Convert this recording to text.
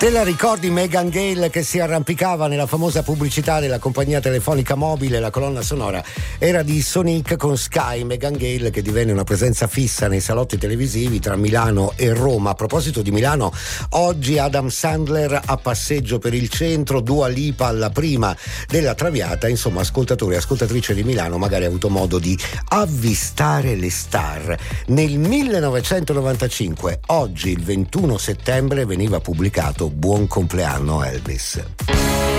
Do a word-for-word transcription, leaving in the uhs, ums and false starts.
Te la ricordi Megan Gale che si arrampicava nella famosa pubblicità della compagnia telefonica mobile? La colonna sonora era di Sonic con Sky. Megan Gale che divenne una presenza fissa nei salotti televisivi tra Milano e Roma. A proposito di Milano, oggi Adam Sandler a passeggio per il centro, Dua Lipa alla prima della Traviata. Insomma, ascoltatori e ascoltatrici di Milano magari ha avuto modo di avvistare le star. Nel millenovecentonovantacinque, oggi il ventuno settembre, veniva pubblicato Buon compleanno Elvis.